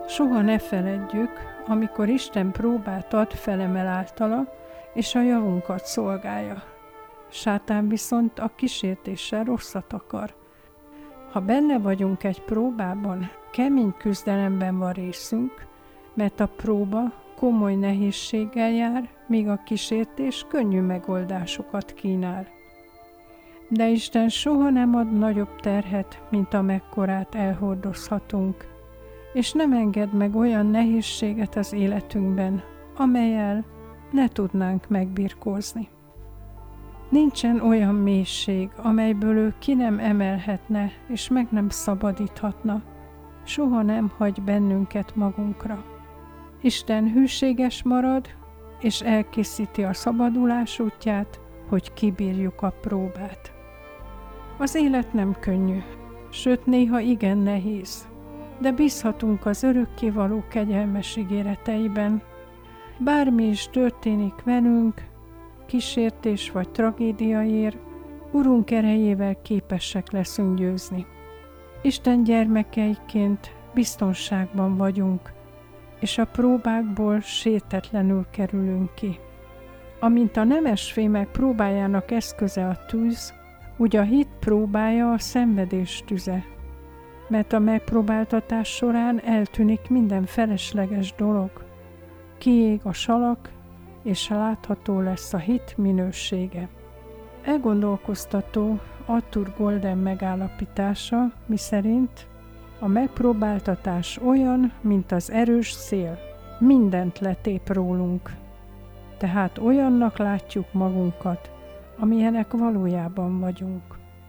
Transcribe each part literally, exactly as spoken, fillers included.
Soha ne feledjük, amikor Isten próbát ad, felemel általa, és a javunkat szolgálja. Sátán viszont a kísértéssel rosszat akar. Ha benne vagyunk egy próbában, kemény küzdelemben van részünk, mert a próba komoly nehézséggel jár, míg a kísértés könnyű megoldásokat kínál. De Isten soha nem ad nagyobb terhet, mint amekkorát elhordozhatunk, és nem enged meg olyan nehézséget az életünkben, amellyel ne tudnánk megbirkózni. Nincsen olyan mélység, amelyből ő ki nem emelhetne, és meg nem szabadíthatna. Soha nem hagy bennünket magunkra. Isten hűséges marad, és elkészíti a szabadulás útját, hogy kibírjuk a próbát. Az élet nem könnyű, sőt néha igen nehéz, de bízhatunk az örökkévaló kegyelmes ígéreteiben. Bármi is történik velünk, kísértés vagy tragédia ér, Urunk erejével képesek leszünk győzni. Isten gyermekeiként biztonságban vagyunk, és a próbákból sértetlenül kerülünk ki. Amint a nemes fémek próbájának eszköze a tűz, úgy a hit próbája a szenvedés tüze, mert a megpróbáltatás során eltűnik minden felesleges dolog, kiég a salak, és látható lesz a hit minősége. Elgondolkoztató Arthur Golden megállapítása, miszerint a megpróbáltatás olyan, mint az erős szél, mindent letép rólunk. Tehát olyannak látjuk magunkat, amilyenek valójában vagyunk.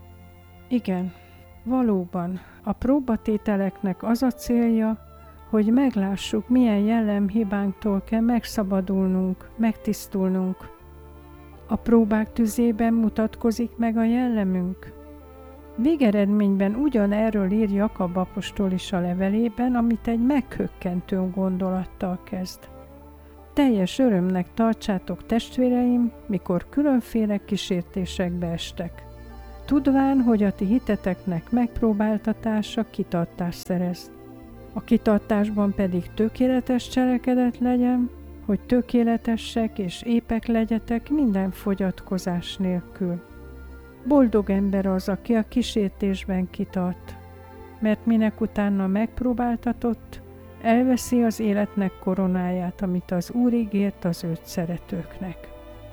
Igen, valóban a próbatételeknek az a célja, hogy meglássuk, milyen jellemhibánktól kell megszabadulnunk, megtisztulnunk. A próbák tüzében mutatkozik meg a jellemünk. Végeredményben ugyanerről ír Jakab apostol is a levelében, amit egy meghökkentő gondolattal kezd. Teljes örömnek tartsátok, testvéreim, mikor különféle kísértésekbe estek. Tudván, hogy a ti hiteteknek megpróbáltatása kitartást szerez. A kitartásban pedig tökéletes cselekedet legyen, hogy tökéletesek és épek legyetek minden fogyatkozás nélkül. Boldog ember az, aki a kísértésben kitart, mert minek utána megpróbáltatott, elveszi az életnek koronáját, amit az Úr ígért az őt szeretőknek.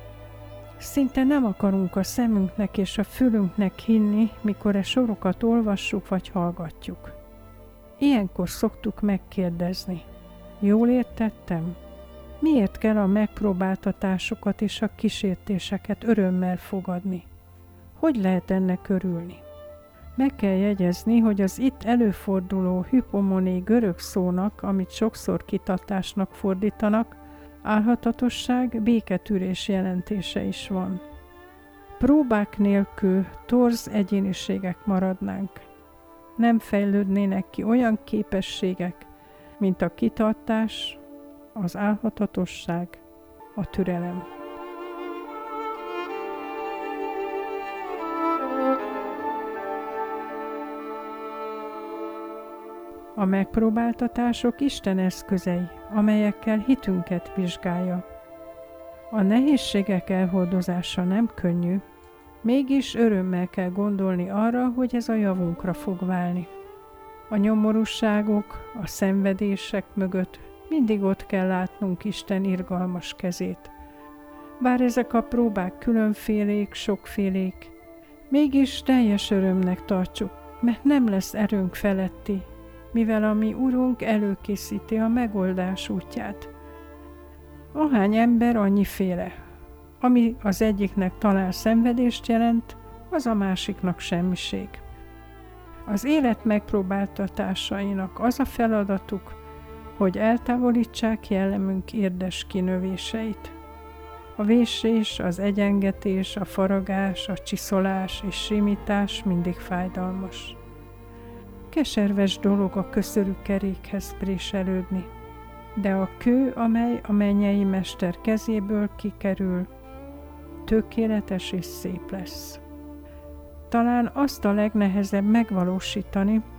Szinte nem akarunk a szemünknek és a fülünknek hinni, mikor e sorokat olvassuk vagy hallgatjuk. Ilyenkor szoktuk megkérdezni, jól értettem? Miért kell a megpróbáltatásokat és a kísértéseket örömmel fogadni? Hogy lehet ennek örülni? Meg kell jegyezni, hogy az itt előforduló hypomoné görög szónak, amit sokszor kitartásnak fordítanak, álhatatosság, béketűrés jelentése is van. Próbák nélkül torz egyéniségek maradnánk. Nem fejlődnének ki olyan képességek, mint a kitartás, az álhatatosság, a türelem. A megpróbáltatások Isten eszközei, amelyekkel hitünket vizsgálja. A nehézségek elhordozása nem könnyű, mégis örömmel kell gondolni arra, hogy ez a javunkra fog válni. A nyomorúságok, a szenvedések mögött mindig ott kell látnunk Isten irgalmas kezét. Bár ezek a próbák különfélék, sokfélék, mégis teljes örömnek tartjuk, mert nem lesz erőnk feletti, mivel a mi Urunk előkészíti a megoldás útját. Ahány ember, annyiféle. Ami az egyiknek talán szenvedést jelent, az a másiknak semmiség. Az élet megpróbáltatásainak az a feladatuk, hogy eltávolítsák jellemünk érdes kinövéseit. A vésés, az egyengetés, a faragás, a csiszolás és simítás mindig fájdalmas. Keserves dolog a köszörű kerékhez préselődni, de a kő, amely a mennyei mester kezéből kikerül, tökéletes és szép lesz. Talán azt a legnehezebb megvalósítani,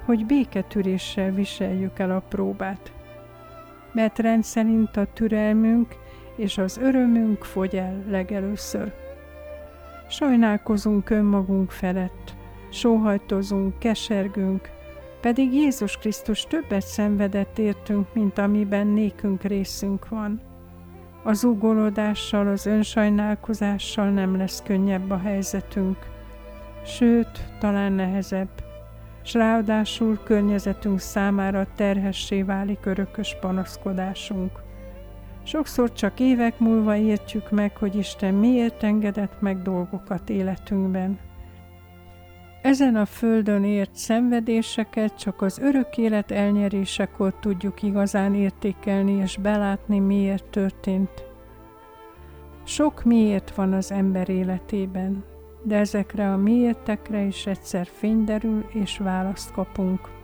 hogy béketűréssel viseljük el a próbát. Mert rendszerint a türelmünk és az örömünk fogy el legelőször. Sajnálkozunk önmagunk felett, sóhajtozunk, kesergünk, pedig Jézus Krisztus többet szenvedett értünk, mint amiben nékünk részünk van. Az ugolódással, az önsajnálkozással nem lesz könnyebb a helyzetünk, sőt, talán nehezebb, s ráadásul környezetünk számára terhessé válik örökös panaszkodásunk. Sokszor csak évek múlva értjük meg, hogy Isten miért engedett meg dolgokat életünkben. Ezen a földön ért szenvedéseket csak az örök élet elnyerésekor tudjuk igazán értékelni és belátni, miért történt. Sok miért van az ember életében, de ezekre a miértekre is egyszer fény derül és választ kapunk.